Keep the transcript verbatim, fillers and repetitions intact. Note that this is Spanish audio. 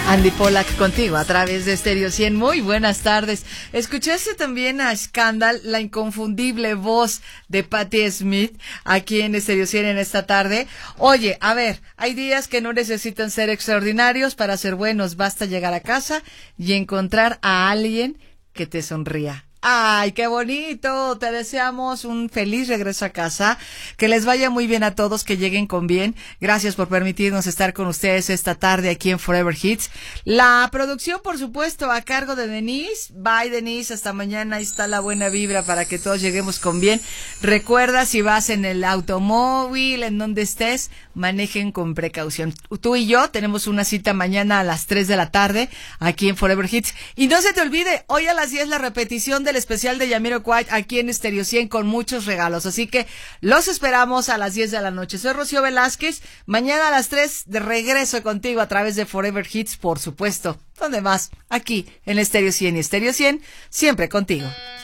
Andy Pollack contigo a través de Stereo cien. Muy buenas tardes. Escuchaste también a Scandal, la inconfundible voz de Patti Smith, aquí en Stereo cien en esta tarde. Oye, a ver, hay días que no necesitan ser extraordinarios para ser buenos. Basta llegar a casa y encontrar a alguien que te sonría. ¡Ay, qué bonito! Te deseamos un feliz regreso a casa, que les vaya muy bien a todos, que lleguen con bien. Gracias por permitirnos estar con ustedes esta tarde aquí en Forever Hits. La producción, por supuesto, a cargo de Denise. Bye, Denise, hasta mañana. Ahí está la buena vibra para que todos lleguemos con bien. Recuerda, si vas en el automóvil, en donde estés, manejen con precaución. Tú y yo tenemos una cita mañana a las tres de la tarde aquí en Forever Hits. Y no se te olvide, hoy a las diez la repetición de el especial de Jamiroquai aquí en Stereo cien con muchos regalos, así que los esperamos a las diez de la noche. Soy Rocío Velázquez, mañana a las tres de regreso contigo a través de Forever Hits, por supuesto. ¿Dónde más? Aquí en Stereo cien y Stereo cien, siempre contigo.